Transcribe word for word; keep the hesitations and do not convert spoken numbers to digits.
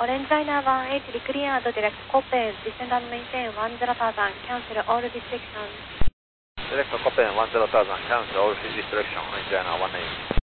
Orange Liner one H D cleared direct Copen, descend and maintain one zero thousand, cancel all restrictions. Direct Copen one zero thousand, cancel all restrictions, Orange Liner one H.